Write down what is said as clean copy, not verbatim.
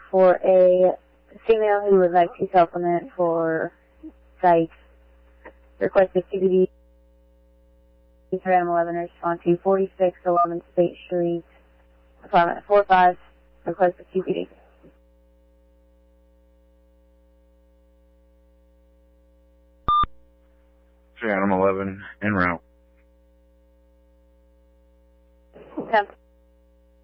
for a female who would like to supplement for psych. Requested CBD for Animal 11, respond to 4611 State Street, apartment 45, requested CBD. Animal 11, en route.